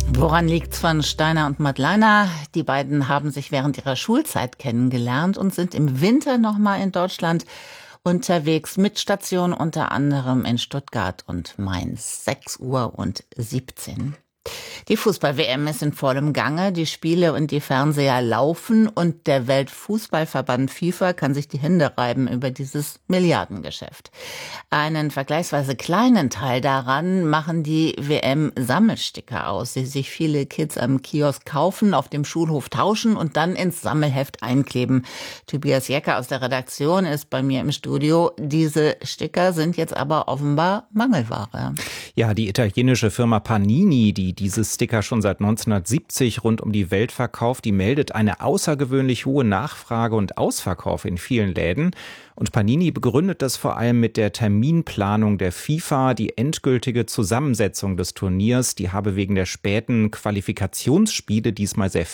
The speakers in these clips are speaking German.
Woran liegt's von Steiner und Madleiner? Die beiden haben sich während ihrer Schulzeit kennengelernt und sind im Winter nochmal in Deutschland unterwegs mit Station unter anderem in Stuttgart und Mainz. 6:17 Uhr. Die Fußball-WM ist in vollem Gange, die Spiele und die Fernseher laufen und der Weltfußballverband FIFA kann sich die Hände reiben über dieses Milliardengeschäft. Einen vergleichsweise kleinen Teil daran machen die WM-Sammelsticker aus, die sich viele Kids am Kiosk kaufen, auf dem Schulhof tauschen und dann ins Sammelheft einkleben. Tobias Jecker aus der Redaktion ist bei mir im Studio. Diese Sticker sind jetzt aber offenbar Mangelware. Ja, die italienische Firma Panini, die diese Sticker schon seit 1970 rund um die Welt verkauft, die meldet eine außergewöhnlich hohe Nachfrage und Ausverkauf in vielen Läden. Und Panini begründet das vor allem mit der Terminplanung der FIFA. Die endgültige Zusammensetzung des Turniers, die habe wegen der späten Qualifikationsspiele diesmal sehr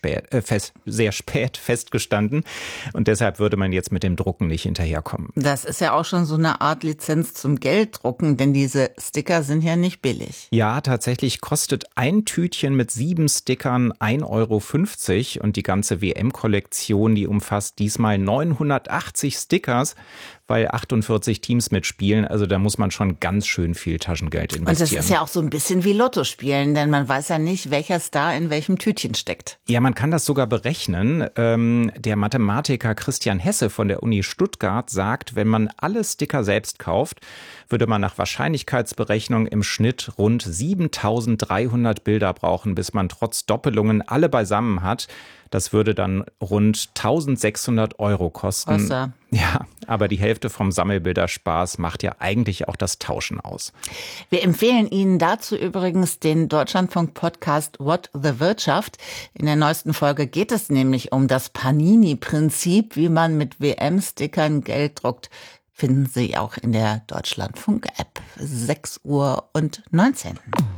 spät festgestanden. Und deshalb würde man jetzt mit dem Drucken nicht hinterherkommen. Das ist ja auch schon so eine Art Lizenz zum Gelddrucken, denn diese Sticker sind ja nicht billig. Ja, tatsächlich kostet ein Tütchen mit 7 Stickern 1,50 € und die ganze WM-Kollektion, die umfasst diesmal 980 Sticker, weil 48 Teams mitspielen. Also da muss man schon ganz schön viel Taschengeld investieren. Und das ist ja auch so ein bisschen wie Lotto spielen, denn man weiß ja nicht, welcher Star in welchem Tütchen steckt. Ja, man kann das sogar berechnen. Der Mathematiker Christian Hesse von der Uni Stuttgart sagt, wenn man alle Sticker selbst kauft, würde man nach Wahrscheinlichkeitsberechnung im Schnitt rund 7.300 Bilder brauchen, bis man trotz Doppelungen alle beisammen hat. Das würde dann rund 1.600 € kosten. Was? Ja, aber die Hälfte vom Sammelbilderspaß macht ja eigentlich auch das Tauschen aus. Wir empfehlen Ihnen dazu übrigens den Deutschlandfunk-Podcast What the Wirtschaft. In der neuesten Folge geht es nämlich um das Panini-Prinzip, wie man mit WM-Stickern Geld druckt. Finden Sie auch in der Deutschlandfunk-App. 6:19 Uhr.